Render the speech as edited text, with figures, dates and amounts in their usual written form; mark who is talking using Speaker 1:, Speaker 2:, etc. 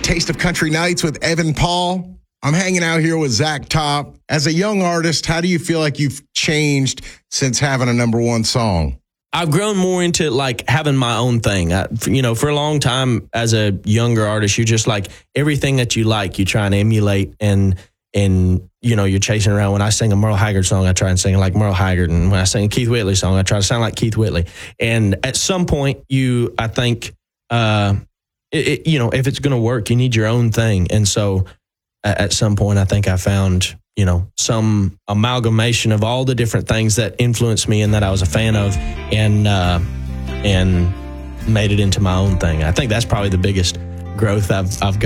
Speaker 1: Taste of Country Nights with Evan Paul. I'm hanging out here with Zach Top. As a young artist, how do you feel like you've changed since having a number one song?
Speaker 2: I've grown more into like having my own thing. For a long time as a younger artist, you're just like everything that you like, you try and emulate and you're chasing around. When I sing a Merle Haggard song, I try and sing like Merle Haggard. And when I sing a Keith Whitley song, I try to sound like Keith Whitley. And at some point, I think, if it's going to work, you need your own thing. And so at some point, I think I found, some amalgamation of all the different things that influenced me and that I was a fan of and made it into my own thing. I think that's probably the biggest growth I've